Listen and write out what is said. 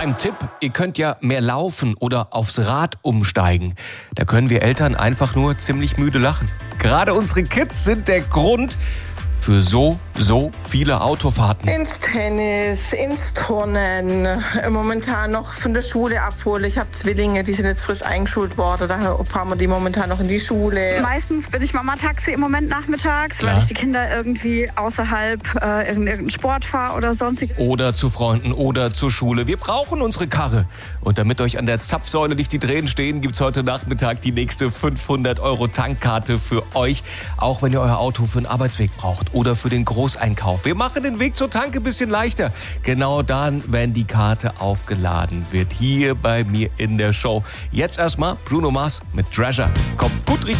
kleinen Tipp. Ihr könnt ja mehr laufen oder aufs Rad umsteigen. Da können wir Eltern einfach nur ziemlich müde lachen. Gerade unsere Kids sind der Grund für so viele Autofahrten. Ins Tennis, ins Turnen, momentan noch von der Schule abholen. Ich habe Zwillinge, die sind jetzt frisch eingeschult worden, daher fahren wir die momentan noch in die Schule. Meistens bin ich Mama-Taxi im Moment nachmittags, Klar. weil ich die Kinder irgendwie außerhalb irgendeinen Sport fahre oder sonstig. Oder zu Freunden oder zur Schule. Wir brauchen unsere Karre. Und damit euch an der Zapfsäule nicht die Tränen stehen, gibt's heute Nachmittag die nächste 500 € Tankkarte für euch. Auch wenn ihr euer Auto für den Arbeitsweg braucht oder für den Großeinkauf. Wir machen den Weg zur Tanke ein bisschen leichter. Genau dann, wenn die Karte aufgeladen wird. Hier bei mir in der Show. Jetzt erstmal Bruno Mars mit Treasure. Kommt gut Richtung